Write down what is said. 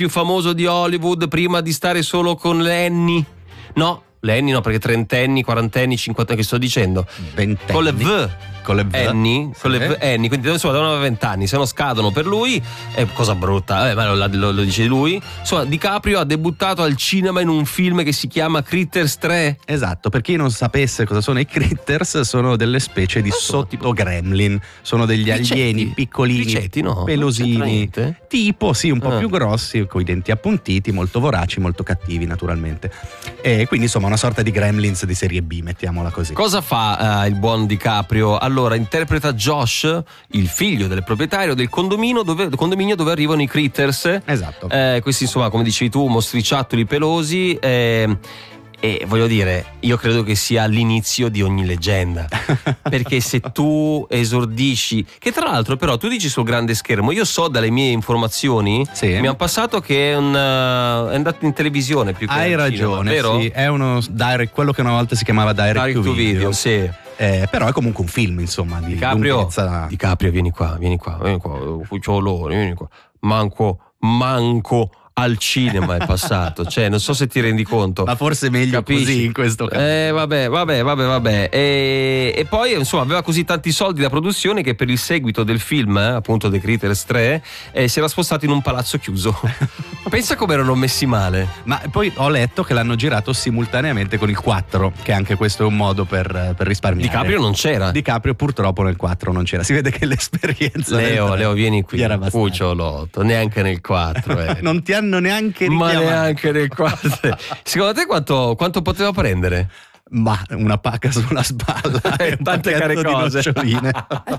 più famoso di Hollywood prima di stare solo con Lenny. No, Lenny no, perché trentenni, quarantenni, cinquantenni, che sto dicendo? Ventenni. Con le V. Con le V. Annie, con le V, Annie, quindi insomma devono avere 20 anni, se no scadono per lui, è cosa brutta, ma lo dice lui. Insomma, DiCaprio ha debuttato al cinema in un film che si chiama Critters 3. Esatto, per chi non sapesse cosa sono i Critters, sono delle specie di sotto-gremlin, sono degli alieni piccolini, Criceti, no? pelosini, tipo sì, un po' più grossi, con i denti appuntiti, molto voraci, molto cattivi naturalmente, e quindi insomma una sorta di gremlins di serie B, mettiamola così. Cosa fa il buon DiCaprio? Allora interpreta Josh, il figlio del proprietario del condominio dove arrivano i Critters. Esatto. Questi insomma, come dicevi tu, mostriciattoli pelosi. E voglio dire, io credo che sia l'inizio di ogni leggenda, perché se tu esordisci, che tra l'altro però tu dici sul grande schermo, io so dalle mie informazioni, mi hanno passato che è andato in televisione più che hai ragione, cinema, vero? sì, è uno quello che una volta si chiamava direct to video, sì. Però è comunque un film, insomma, di lunghezza. DiCaprio, vieni qua, Cucciolone, vieni qua. Manco al cinema è passato, cioè non so se ti rendi conto, ma forse meglio, capisci? Così in questo caso. Vabbè. E poi insomma aveva così tanti soldi da produzione che per il seguito del film, appunto The Critters 3, si era spostato in un palazzo chiuso. Pensa come erano messi male. Ma poi ho letto che l'hanno girato simultaneamente con il 4, che anche questo è un modo per risparmiare. DiCaprio non c'era. DiCaprio purtroppo nel 4 non c'era. Si vede che l'esperienza Leo vieni qui, era Cucciolotto, neanche nel 4 non ti hanno neanche richiamato. Ma neanche nel 4. Secondo te quanto poteva prendere? Ma una pacca sulla spalla e tante care cose.